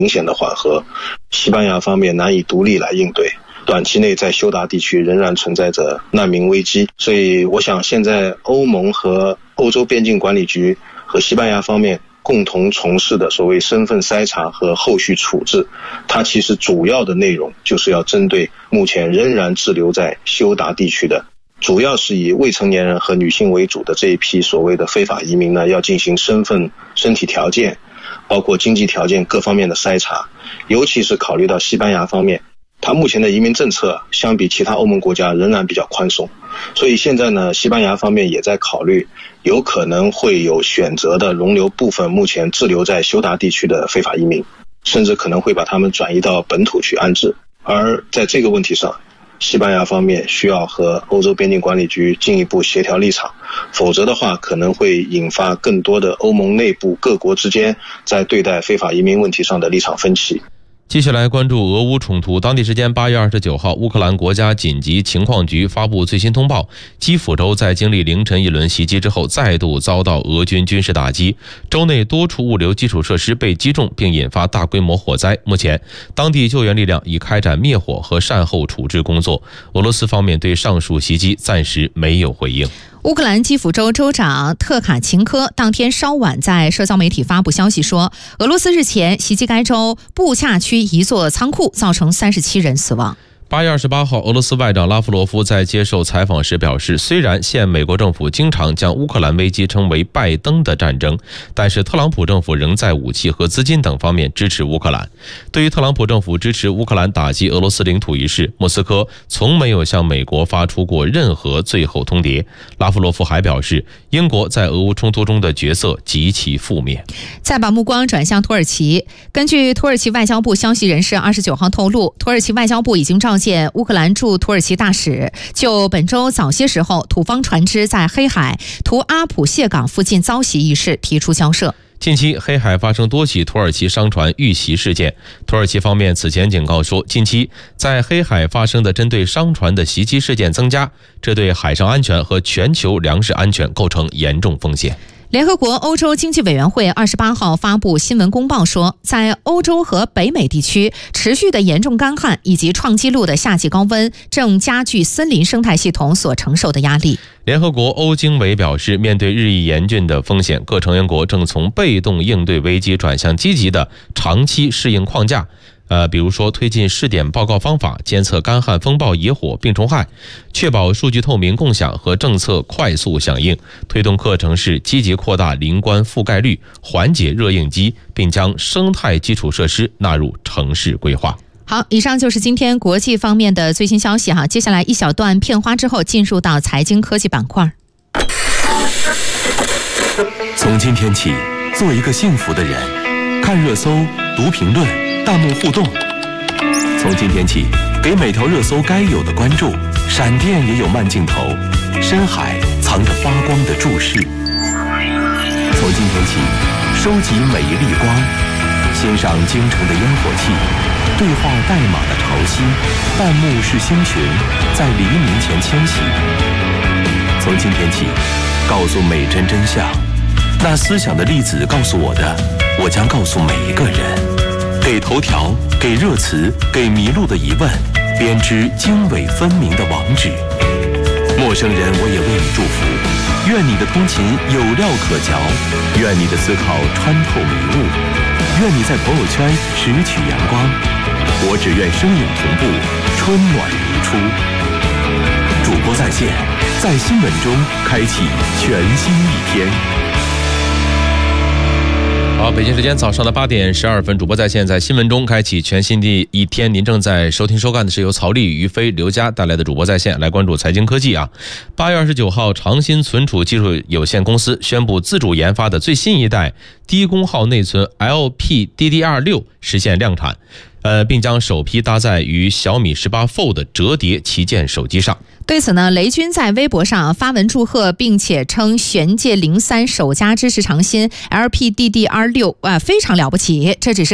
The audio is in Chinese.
明显的缓和，西班牙方面难以独立来应对，短期内在休达地区仍然存在着难民危机。所以我想现在欧盟和欧洲边境管理局和西班牙方面共同从事的所谓身份筛查和后续处置，它其实主要的内容就是要针对目前仍然滞留在休达地区的，主要是以未成年人和女性为主的这一批所谓的非法移民呢，要进行身份、身体条件包括经济条件各方面的筛查，尤其是考虑到西班牙方面，它目前的移民政策相比其他欧盟国家仍然比较宽松，所以现在呢，西班牙方面也在考虑有可能会有选择的容留部分目前滞留在休达地区的非法移民，甚至可能会把他们转移到本土去安置。而在这个问题上，西班牙方面需要和欧洲边境管理局进一步协调立场，否则的话可能会引发更多的欧盟内部各国之间在对待非法移民问题上的立场分歧。 继续来关注俄乌冲突。当地时间8月29号，乌克兰国家紧急情况局发布最新通报，基辅州在经历凌晨一轮袭击之后，再度遭到俄军军事打击，州内多处物流基础设施被击中，并引发大规模火灾。目前，当地救援力量已开展灭火和善后处置工作。俄罗斯方面对上述袭击暂时没有回应。 乌克兰基辅州州长特卡琴科当天稍晚在社交媒体发布消息说，俄罗斯日前袭击该州布恰区一座仓库，造成37人死亡。 8月28号，俄罗斯外长拉夫罗夫在接受采访时表示，虽然现美国政府经常将乌克兰危机称为拜登的战争，但是特朗普政府仍在武器和资金等方面支持乌克兰。对于特朗普政府支持乌克兰打击俄罗斯领土一事，莫斯科从没有向美国发出过任何最后通牒。拉夫罗夫还表示，英国在俄乌冲突中的角色极其负面。 再把目光转向土耳其，根据土耳其外交部消息人士29号透露，土耳其外交部已经召见乌克兰驻土耳其大使，就本周早些时候土方船只在黑海图阿普谢港附近遭袭一事提出交涉。 近期黑海发生多起土耳其商船遇袭事件，土耳其方面此前警告说，近期在黑海发生的针对商船的袭击事件增加，这对海上安全和全球粮食安全构成严重风险。 联合国欧洲经济委员会28号发布新闻公报说，在欧洲和北美地区，持续的严重干旱以及创纪录的夏季高温正加剧森林生态系统所承受的压力。 联合国欧经委表示，面对日益严峻的风险，各成员国正从被动应对危机转向积极的长期适应框架。比如说推进试点报告方法，监测干旱、风暴、野火、病虫害，确保数据透明共享和政策快速响应，推动各城市积极扩大林冠覆盖率，缓解热应激，并将生态基础设施纳入城市规划。 好，以上就是今天国际方面的最新消息哈。接下来一小段片花之后，进入到财经科技板块。 从今天起，做一个幸福的人，看热搜，读评论，弹幕互动。从今天起，给每条热搜该有的关注，闪电也有慢镜头，深海藏着发光的注释。从今天起，收集每一粒光，欣赏京城的烟火气，对话代码的潮汐，弹幕是星群，在黎明前迁徙。从今天起，告诉每帧真相，那思想的粒子告诉我的，我将告诉每一个人。给头条，给热词，给迷路的疑问，编织经纬分明的网址。陌生人，我也为你祝福，愿你的通勤有料可嚼，愿你的思考穿透迷雾，愿你在朋友圈拾取阳光。我只愿声影同步，春暖如初。主播在线，在新闻中开启全新一天。 好，北京时间早上的8点12分，主播在线，在新闻中开启全新的一天。您正在收听收看的是由曹丽、于飞、刘佳带来的主播在线，来关注财经科技啊。8月29号，长鑫存储技术有限公司宣布自主研发的最新一代低功耗内存 LPDDR6 实现量产，并将首批搭载于小米18 Fold 折叠旗舰手机上。 对此呢，雷军在微博上发文祝贺，并且称玄界03首家支持长鑫 LPDDR6 非常了不起，这只是